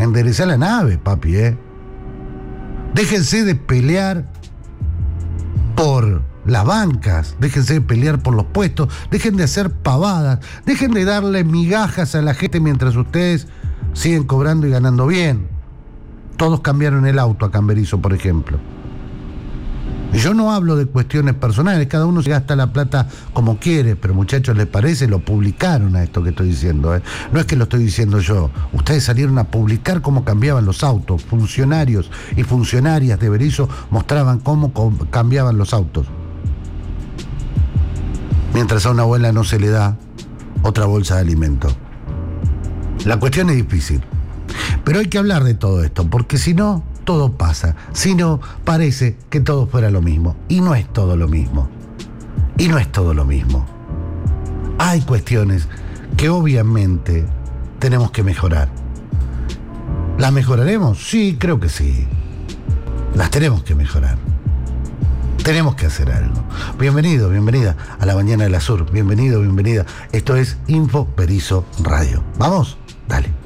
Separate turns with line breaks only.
enderezar la nave, papi, Déjense de pelear por las bancas, déjense de pelear por los puestos, dejen de hacer pavadas, dejen de darle migajas a la gente mientras ustedes siguen cobrando y ganando bien. Todos cambiaron el auto acá en Berisso, por ejemplo. Yo no hablo de cuestiones personales, cada uno se gasta la plata como quiere, pero muchachos, ¿les parece? Lo publicaron a esto que estoy diciendo, No es que lo estoy diciendo yo. Ustedes salieron a publicar cómo cambiaban los autos. Funcionarios y funcionarias de Berisso mostraban cómo cambiaban los autos. Mientras a una abuela no se le da otra bolsa de alimento. La cuestión es difícil. Pero hay que hablar de todo esto, porque si no, todo pasa. Si no, parece que todo fuera lo mismo. Y no es todo lo mismo. Y no es todo lo mismo. Hay cuestiones que obviamente tenemos que mejorar. ¿Las mejoraremos? Sí, creo que sí. Las tenemos que mejorar. Tenemos que hacer algo. Bienvenido, bienvenida a la Mañana de la Sur. Bienvenido, bienvenida. Esto es Info Berisso Radio. ¿Vamos? Dale.